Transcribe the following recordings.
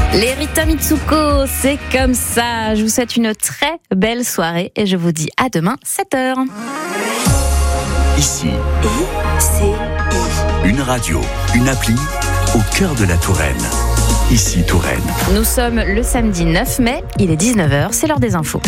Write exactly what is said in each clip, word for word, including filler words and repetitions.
Les Rita Mitsuko, c'est comme ça. Je vous souhaite une très belle soirée et je vous dis à demain, sept heures. Ici, Et c'est une radio, une appli au cœur de la Touraine. Ici Touraine. Nous sommes le samedi neuf mai, il est dix-neuf heures, c'est l'heure des infos.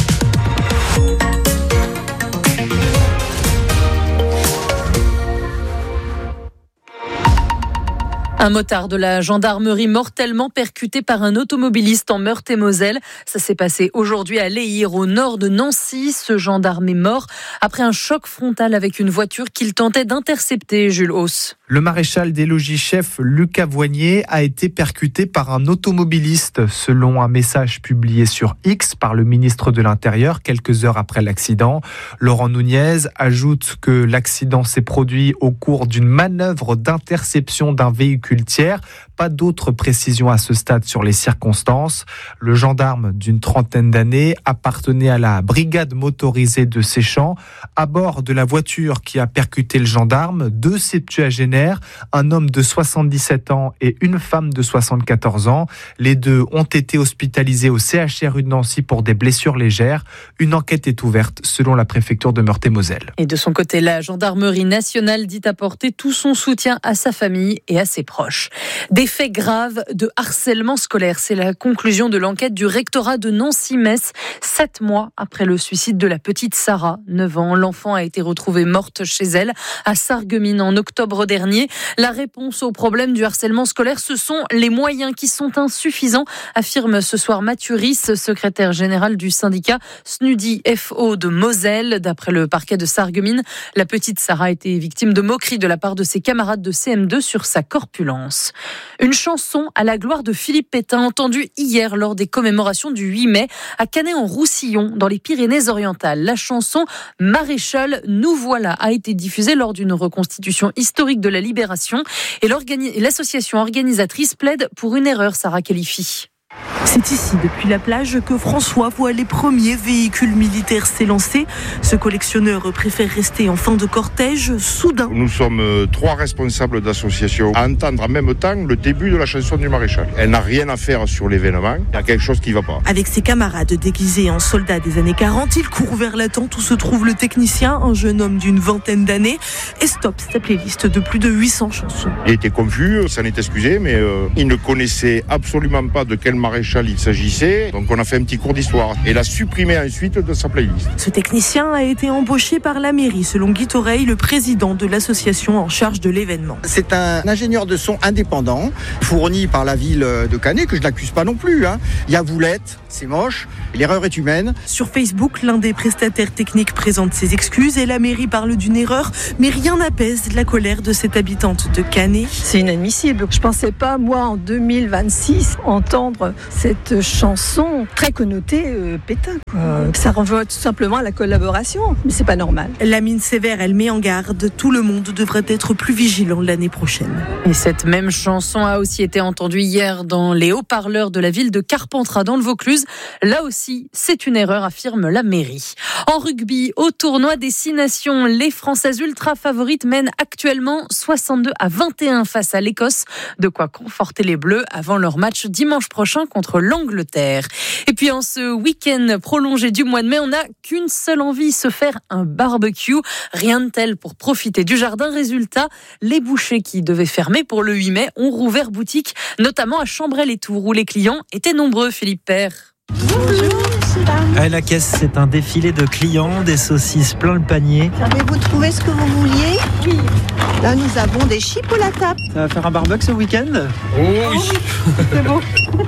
Un motard de la gendarmerie mortellement percuté par un automobiliste en Meurthe-et-Moselle. Ça s'est passé aujourd'hui à Léhir, au nord de Nancy. Ce gendarme est mort après un choc frontal avec une voiture qu'il tentait d'intercepter, Jules Hauss. Le maréchal des logis-chefs Lucas Voignier a été percuté par un automobiliste, selon un message publié sur X par le ministre de l'Intérieur quelques heures après l'accident. Laurent Nunez ajoute que l'accident s'est produit au cours d'une manœuvre d'interception d'un véhicule tiers. Pas d'autres précisions à ce stade sur les circonstances. Le gendarme d'une trentaine d'années appartenait à la brigade motorisée de Séchamps. À bord de la voiture qui a percuté le gendarme, deux septuagénaires, un homme de soixante-dix-sept ans et une femme de soixante-quatorze ans. Les deux ont été hospitalisés au C H R U de Nancy pour des blessures légères. Une enquête est ouverte selon la préfecture de Meurthe-et-Moselle. Et de son côté, la gendarmerie nationale dit apporter tout son soutien à sa famille et à ses proches. Des faits graves de harcèlement scolaire, c'est la conclusion de l'enquête du rectorat de Nancy-Metz. Sept mois après le suicide de la petite Sarah, neuf ans, l'enfant a été retrouvée morte chez elle à Sarreguemines en octobre dernier. La réponse au problème du harcèlement scolaire, ce sont les moyens qui sont insuffisants, affirme ce soir Mathuris, secrétaire général du syndicat S N U D I F O de Moselle. D'après le parquet de Sarreguemines, la petite Sarah a été victime de moqueries de la part de ses camarades de C M deux sur sa corpulence. Une chanson à la gloire de Philippe Pétain, entendue hier lors des commémorations du huit mai à Canet-en-Roussillon, dans les Pyrénées-Orientales. La chanson « Maréchal, nous voilà » a été diffusée lors d'une reconstitution historique de la Libération et l'association organisatrice plaide pour une erreur, Sarah Khalifi. C'est ici, depuis la plage, que François voit les premiers véhicules militaires s'élancer. Ce collectionneur préfère rester en fin de cortège. Soudain, nous sommes trois responsables d'association à entendre en même temps le début de la chanson du maréchal. Elle n'a rien à faire sur l'événement. Il y a quelque chose qui ne va pas. Avec ses camarades déguisés en soldats des années quarante, il court vers la tente où se trouve le technicien, un jeune homme d'une vingtaine d'années, et stoppe sa playlist de plus de huit cents chansons. Il était confus, s'en est excusé, mais euh, il ne connaissait absolument pas de quel maréchal il s'agissait, donc on a fait un petit cours d'histoire et l'a supprimé ensuite de sa playlist. Ce technicien a été embauché par la mairie, selon Guy Toreil, le président de l'association en charge de l'événement. C'est un ingénieur de son indépendant, fourni par la ville de Canet, que je n'accuse pas non plus. Hein. Il y a Voulette, c'est moche, l'erreur est humaine. Sur Facebook, l'un des prestataires techniques présente ses excuses et la mairie parle d'une erreur, mais rien n'apaise la colère de cette habitante de Canet. C'est inadmissible. Je ne pensais pas, moi, en deux mille vingt-six, entendre cette chanson très connotée euh, Pétain. Euh, ça renvoie tout simplement à la collaboration, mais c'est pas normal. La mine sévère, elle met en garde. Tout le monde devrait être plus vigilant l'année prochaine. Et cette même chanson a aussi été entendue hier dans les haut-parleurs de la ville de Carpentras dans le Vaucluse. Là aussi, c'est une erreur, affirme la mairie. En rugby, au tournoi des Six Nations, les Françaises ultra favorites mènent actuellement soixante-deux à vingt et un face à l'Écosse. De quoi conforter les Bleus avant leur match dimanche prochain contre l'Angleterre. Et puis en ce week-end prolongé du mois de mai, on n'a qu'une seule envie, se faire un barbecue. Rien de tel pour profiter du jardin. Résultat, les bouchers qui devaient fermer pour le huit mai ont rouvert boutique, notamment à Chambray-les-Tours, où les clients étaient nombreux, Philippe Père. Bonjour. À la caisse, c'est un défilé de clients, des saucisses plein le panier. Avez-vous trouvé ce que vous vouliez? Oui. Là, nous avons des chips à la table. Ça va faire un barbecue ce week-end? Oh oui. C'est beau.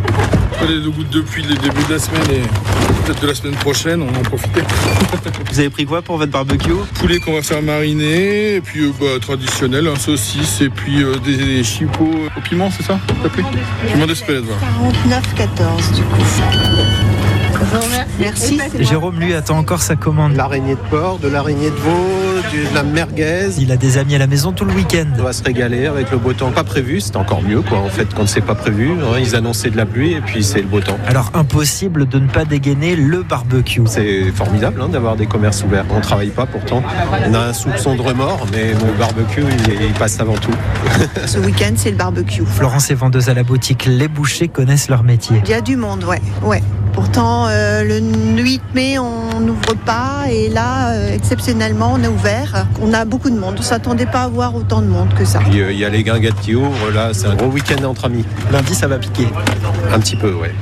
Les deux gouttes depuis le début de la semaine et peut-être de la semaine prochaine, on en profite. Vous avez pris quoi pour votre barbecue? Poulet qu'on va faire mariner, et puis euh, bah, traditionnel, un saucisse, et puis euh, des, des chipots au piment, c'est ça? Piment d'Espelette, voilà. quarante-neuf quatorze du coup. Merci. Jérôme, lui, attend encore sa commande. L'araignée de porc, de l'araignée de veau, de la merguez. Il a des amis à la maison tout le week-end. On va se régaler avec le beau temps. Pas prévu, c'est encore mieux quoi. En fait, quand c'est pas prévu, hein, ils annonçaient de la pluie et puis c'est le beau temps. Alors impossible de ne pas dégainer le barbecue. C'est formidable hein, d'avoir des commerces ouverts. On travaille pas pourtant. On a un soupçon de remords, mais le barbecue, il, il passe avant tout. Ce week-end, c'est le barbecue. Florence est vendeuse à la boutique. Les bouchers connaissent leur métier. Il y a du monde, ouais, ouais. Pourtant, euh, le huit mai, on n'ouvre pas et là, euh, exceptionnellement, on a ouvert. On a beaucoup de monde. On ne s'attendait pas à voir autant de monde que ça. Il euh, y a les guinguettes qui ouvrent. Là, c'est un gros week-end entre amis. Lundi, ça va piquer. Un petit peu, ouais.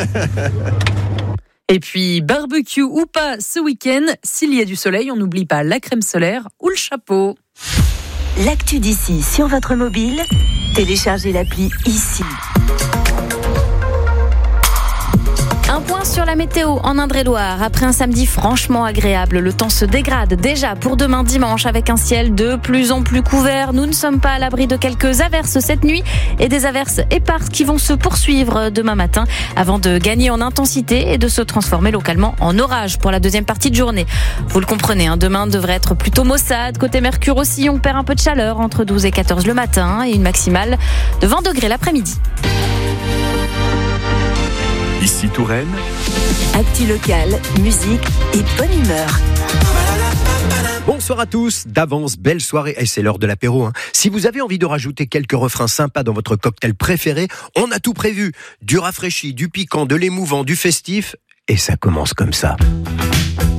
Et puis, barbecue ou pas ce week-end, s'il y a du soleil, on n'oublie pas la crème solaire ou le chapeau. L'actu d'ici sur votre mobile, téléchargez l'appli ici. Un point sur la météo en Indre-et-Loire. Après un samedi franchement agréable, le temps se dégrade déjà pour demain dimanche avec un ciel de plus en plus couvert. Nous ne sommes pas à l'abri de quelques averses cette nuit et des averses éparses qui vont se poursuivre demain matin avant de gagner en intensité et de se transformer localement en orage pour la deuxième partie de journée. Vous le comprenez, hein, demain devrait être plutôt maussade. Côté Mercure aussi, on perd un peu de chaleur entre douze et quatorze le matin et une maximale de vingt degrés l'après-midi. Ici Touraine. Actu locale, musique et bonne humeur. Bonsoir à tous, d'avance, belle soirée, et c'est l'heure de l'apéro. Hein. Si vous avez envie de rajouter quelques refrains sympas dans votre cocktail préféré, on a tout prévu. Du rafraîchi, du piquant, de l'émouvant, du festif, et ça commence comme ça.